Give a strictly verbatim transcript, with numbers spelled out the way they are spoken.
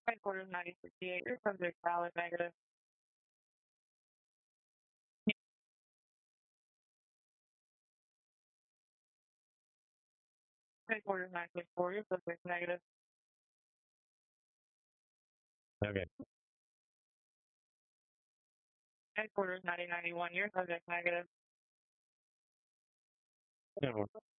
Headquarters ninety sixty-eight, your subject valid negative. Headquarters nine six four, your subject negative. Okay. Headquarters ninety ninety-one, your subject negative. No.